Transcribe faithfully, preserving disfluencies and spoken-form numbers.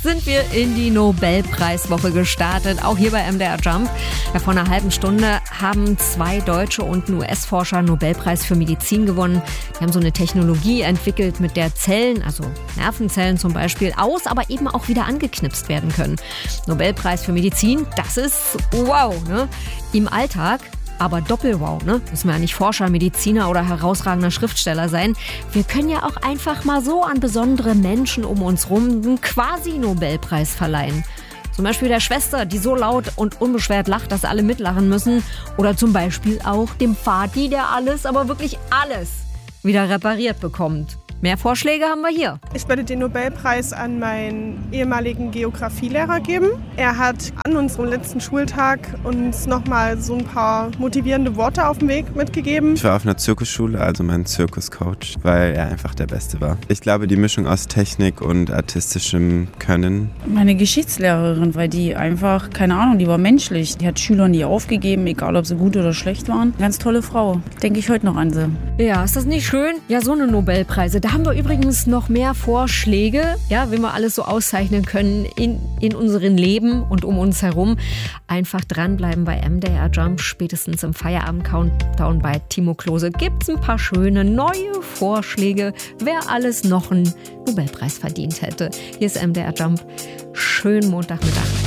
sind wir in die Nobelpreiswoche gestartet, auch hier bei M D R Jump. Ja, vor einer halben Stunde haben zwei deutsche und ein U S-Forscher einen Nobelpreis für Medizin gewonnen. Die haben so eine Technologie entwickelt, mit der Zellen, also Nervenzellen zum Beispiel, aus, aber eben auch wieder angeknipst werden können. Nobelpreis für Medizin, das ist wow, ne? Im Alltag aber doppelwow, ne? Müssen wir ja nicht Forscher, Mediziner oder herausragender Schriftsteller sein. Wir können ja auch einfach mal so an besondere Menschen um uns rum einen Quasi-Nobelpreis verleihen. Zum Beispiel der Schwester, die so laut und unbeschwert lacht, dass alle mitlachen müssen. Oder zum Beispiel auch dem Vati, der alles, aber wirklich alles wieder repariert bekommt. Mehr Vorschläge haben wir hier. Ich werde den Nobelpreis an meinen ehemaligen Geografielehrer geben. Er hat an unserem letzten Schultag uns nochmal so ein paar motivierende Worte auf den Weg mitgegeben. Ich war auf einer Zirkusschule, also mein Zirkuscoach, weil er einfach der Beste war. Ich glaube, die Mischung aus Technik und artistischem Können. Meine Geschichtslehrerin, weil die einfach, keine Ahnung, die war menschlich. Die hat Schülern nie aufgegeben, egal ob sie gut oder schlecht waren. Ganz tolle Frau. Denke ich heute noch an sie. Ja, ist das nicht schön? Ja, so eine Nobelpreise. Da haben wir übrigens noch mehr Vorschläge, ja, wie wir alles so auszeichnen können in, in unserem Leben und um uns herum. Einfach dranbleiben bei M D R Jump. Spätestens im Feierabend-Countdown bei Timo Klose gibt es ein paar schöne neue Vorschläge, wer alles noch einen Nobelpreis verdient hätte. Hier ist M D R Jump. Schönen Montagmittag.